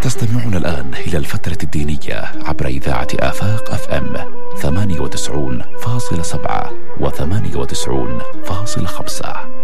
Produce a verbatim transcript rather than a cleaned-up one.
تستمعون الآن إلى الفترة الدينية عبر إذاعة آفاق أف أم ثمانية وتسعون فاصلة سبعة وثمانية وتسعون فاصلة خمسة.